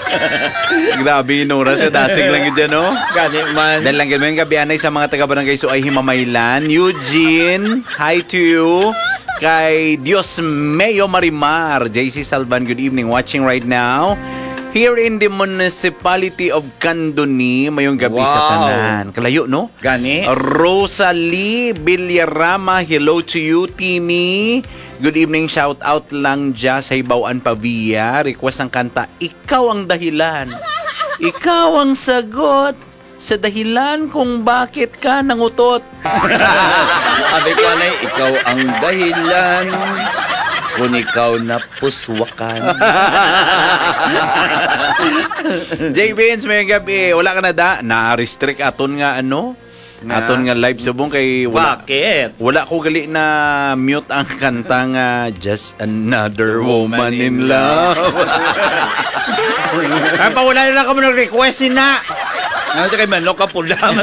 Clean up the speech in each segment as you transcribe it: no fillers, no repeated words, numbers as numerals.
Grabe inura sa dasig lang yun dyan, no? Gani man. Dahil lang ganun gabi anay sa mga taga-barangay so ay Himamaylan. Eugene, hi to you. Kay Dios Meo Marimar, JC Salvan, good evening, watching right now. Here in the municipality of Candoni, mayong gabi sa tanan. Kalayo, no? Gani. Rosalie Villarama, hello to you, Timmy. Good evening, shout out lang dyan sa Ibawaan Pavia. Request ang kanta, Ikaw ang Dahilan. Ikaw ang sagot sa dahilan kung bakit ka nangutot. Sabi ko na, ikaw ang dahilan kung ikaw na puswakan. J. Vince, may gabi. Wala ka na na-restrict aton nga ano? Aton nga live subong kay wala. Bakit? Wala ko gali na mute ang kanta nga Just Another Woman in Love. Ay pa wala na kamo nag-request na. Ano kay manok ka pula mo.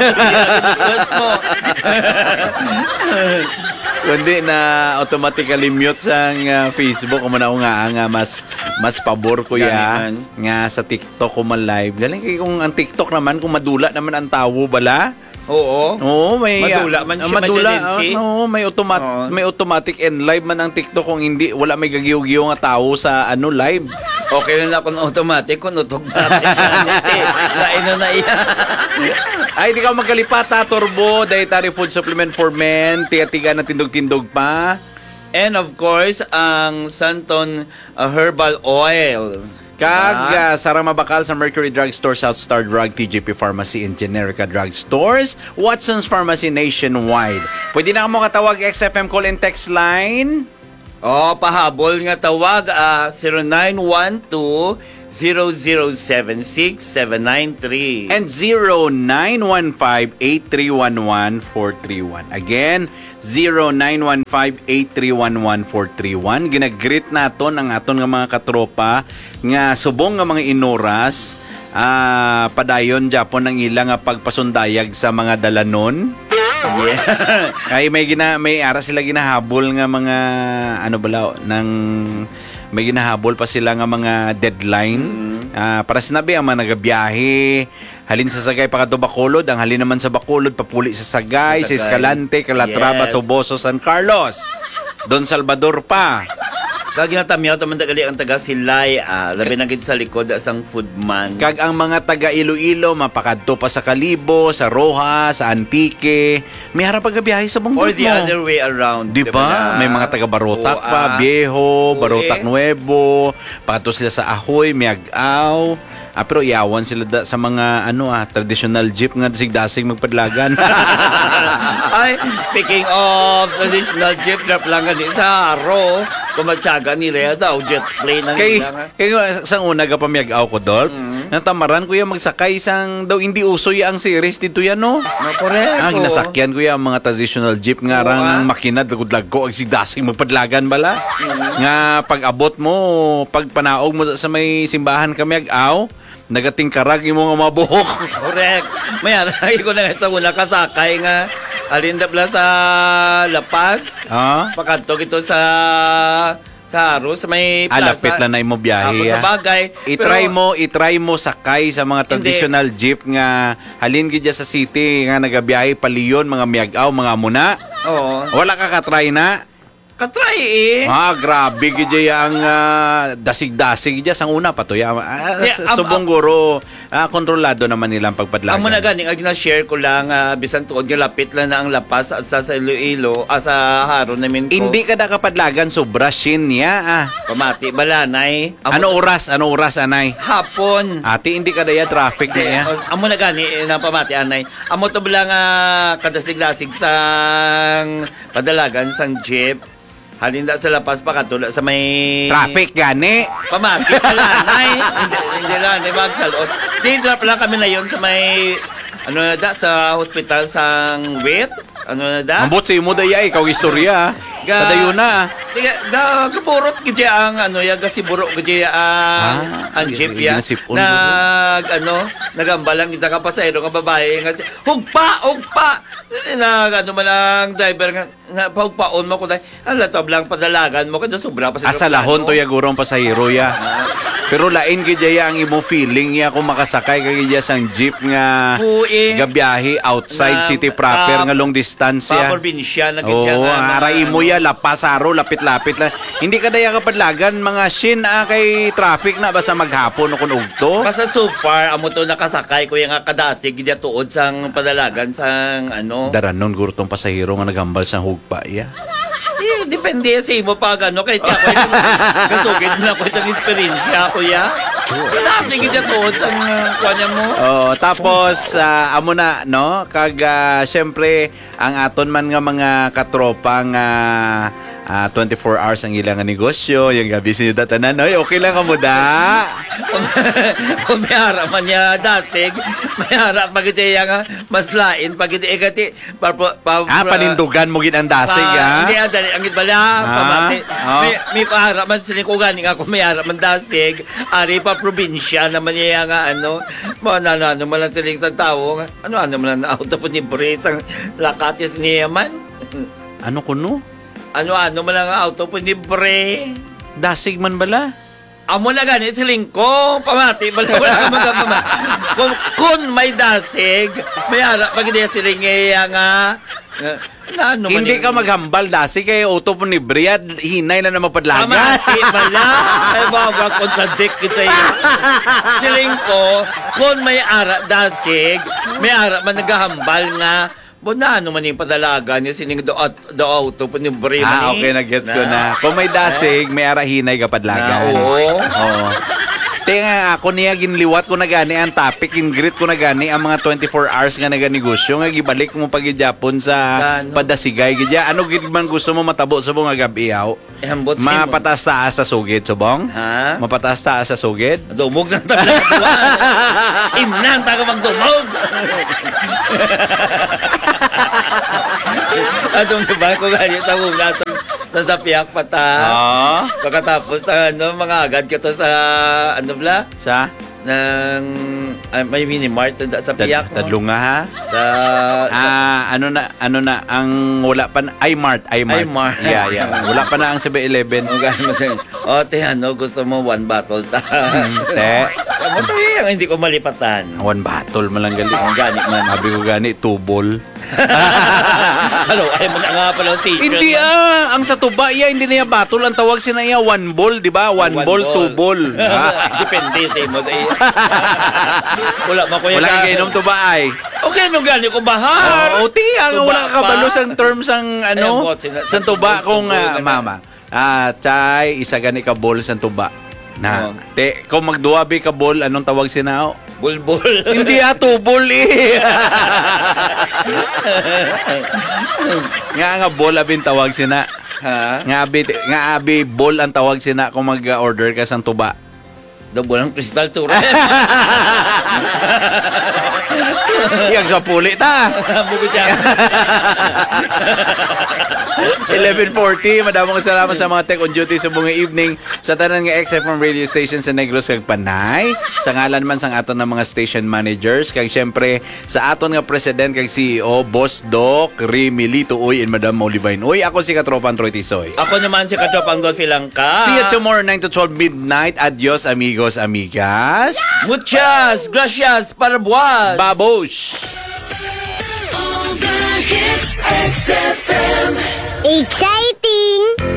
Kundi na automatically mute sa Facebook kung manaw nga mas pabor ko ya nga sa TikTok ko ma-live. Galing kay kung ang TikTok naman kung madula naman ang tawo bala. Oo. Oo, may madula man siya, madula. Oo, may automatic and live man ang TikTok kung hindi wala may gagiyo-giyo nga tao sa ano live. Okay na kung automatic kung automatic. Lain na iya. Ay, di ka magkalipata, Turbo, dietary food supplement for men, tiga-tiga na tindog-tindog pa. And of course, ang Santon herbal oil. Kag Sarama Bakal sa Mercury Drugstore, Southstar Drug, TJP Pharmacy, and Generica Drugstores, Watson's Pharmacy nationwide. Pwede na mo katawag XFM call and text line. Pahabol nga tawag 0912-0076-793 and 0915-8311-431. Again, 0915-8311-431. Ginagreet naton ang aton nga mga katropa nga subong nga mga inoras padayon Japon ang ilang pagpasundayag sa mga dalanon. Yeah. Ay may ara sila ginahabol nga mga ano bala nang may ginahabol pa sila nga mga deadline. Para sinabi ang mga nagabiyahe halin sa Sagay pakadto Bacolod, ang halin naman sa Bacolod papuli sa Sagay, sa Escalante, Calatrava, Toboso, San Carlos, Don Salvador pa. Kag ginatamiyaw taman tagali ang taga Silay, labi na gid sa likod asang foodman. Kag ang mga taga Iloilo mapakadto pa sa Kalibo, sa Rojas, sa Antique, may harap pagbiyahe sa bungkot mo. Or the other way around. Di ba? May mga taga Barotac pa, Viejo, Barotac Nuevo, pakadto sila sa Ahoy, Miagaw. Pero iyawan sila sa mga traditional jeep nga dasig-dasig magpadlagan. Ay, speaking of traditional jeep, drop lang ganit sa Haro. Kumatsaga nila daw, jet plane ang kaya sang una ka pamiyagaw ko, Dolph. Natamaran ko yung magsakay isang daw hindi usoy ang series dito yan, no? Correct. Ginasakyan ko yung mga traditional jeep nga rang makina, dagod-lagko, ang sigdasig magpadlagan bala. Nga pag-abot mo, pag panaog mo sa may simbahan kamiyagaw, nagating karag yung mga mabuhok. Correct. Maya, ko na sa una kasakay nga alindap lang sa Lapas. Pakadto ito sa Haro, sa may plaza. Lapit lang na mo biyahe. Sa bagay. I-try mo sakay sa mga traditional jeep nga halin gid sa city nga nagabiyahe paliyon, mga miagaw, mga muna. Oo. Wala ka katry na? Katry grabe gid ang dasig-dasig dya sang una pa to. Subong guro kontrolado naman nilang pagpadlagan. Amo na gani ang na-share ko lang bisan tuod nga lapit lang na ang Lapas at sa Iloilo sa Haro namin ko. Hindi ka na kapadlagan sobra shin niya. Pamati balanay. Ano oras anay? Hapon. Ati hindi ka daya traffic niya. Amo na gani na pamati anay. Amo to lang kadasig-dasig sang padalagan sang jeep. Halinda sa Lapas pa katulad sa may traffic gani. Pamati balanay. Hindi lang magsalot. Drop lang kami na yon sa may sa hospital sang wait. Ambot sa imo daya ikaw istorya. Padayon na. Da kaburot gid ang ya gasiburo gid ang jeep ya. Nagambalang isa ka pasahero nga babae nga hugpa. Man ang driver nga pahugpaon mo ko dai. Ala tablang padalagan mo kada sobra pa sa Asalahon to ya gurong pasahero ya. Pero lain gid ya ang imo feeling ya kung makasakay ka gid sang jeep nga gabiyahe outside city proper nga long distance ya. Probinsya na gid siya nga. Aray mo ya lapasaro lapit-lapit lang. Hindi ka daya kapadlagan mga shin kay traffic na basta maghapon o kun ugto. Basta so far amo to nakasakay ko nga kadasig gid tuod sang padalagan sang Daranon gurtong pasahero nga nagambal sa hugpa ya. Depende sa imo pag kahit ako kasugid na ko sa experience kuya. Kadasig gid tuod sang kuanya mo. Tapos amo na no kag syempre ang aton man nga mga katropa nga 24 hours ang ilang negosyo, yung gabi sinida tanan, okay lang mo da. Kung may harap man niya datig, may harap pag iti nga mas lain, pag iti ikati, panindugan mo gid ang dasig, ha? Hindi, ang itbala, pamati. May harap man siling ko gani nga kung may harap man dasig, ari pa probinsya naman niya nga ano man lang siling sa tao, ano man lang auto po ni Bres, ang lakatis niya man. Ano kuno? Ano man lang auto po ni Bre. Dasig man bala? Amo na ganit siling ko. Pamati. Wala ka magpamati. Kung may dasig, may harap pag hindi siling nga. Hindi ka maghambal dasig kay auto po ni Bre. Hinay na naman padlagan. Pamati bala. Ay mga contradict sa iyo. Siling ko, kung may harap dasig, may harap man naghahambal nga. Ano man yung padalaga niya, sining do auto po ni Bre. Okay, nag-gets ko na. Kung may dasig, may arahinay ka padlagan. Oo. Tinga ako niya ginliwat ko na gani ang topic, ingrit ko na gani ang mga 24 hours nga naganegosyo nga gibalik mo pag Japon sa padasigay gidya. Ano gid man gusto mo matabo sa mga gabiyaw? Mapatas taas sa sugid subong? Ha? Mapatas taas sa sugid? Dumog ng tabla. Imnan taga magdumog. Atong diba ko gani tawag nato sa piyak pata. Pagkatapos mga agad ka to sa bla? Sa? May mini-mart sa piyak. Tadlunga ha? Sa ano na ang wala pa iMart. Yeah. Wala pa na ang 7-Eleven. Te gusto mo one bottle ta. Te. Ang hindi ko malipatan. One bottle man lang gali. Ang gani man. Sabi ko gani, 2 ball. Hello, ay mo na nga pala ang t-shirt. Hindi ang sa tuba hindi na bottle. Ang tawag sinaya 1 ball, di ba? 1 ball, 2 ball. Depende sa imo. Wala mo ko wala kang inom tuba ay. Okay, nung gani ko bahar. Oo, wala ka kabalo sang terms ang sa tuba kung mama. Chay, isa gani ka ball sa tuba. Kung magduwabi ka ball, anong tawag sinao? Bulbul. Hindi tubol nga ball abin tawag sina. Ha? Nga abi ball ang tawag sina kung mag-order ka sang tuba. Double ang crystal tour. Yang sa puli ta. Buko dyan. 11:40, madamong salamat sa mga tech on duty sa buong evening sa tanan nga XFM radio station sa Negros kag Panay. Sa ngalan man sang aton ng mga station managers kag syempre sa aton nga president kag CEO Boss Doc Remy Lito Uy and Madam Olivine Uy. Ako si Katropan Troy Tisoy. Ako naman si Katropang Dolphy Langka. See you tomorrow 9 to 12 midnight. Adios amigos, amigas. Muchas gracias para buwan. Babush. All the hits, XFM. Exciting!